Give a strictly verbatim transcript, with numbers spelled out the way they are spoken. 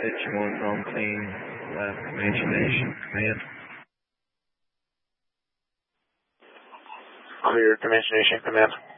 H one home team, left Comanche Nation, command. Clear, Comanche Nation, command.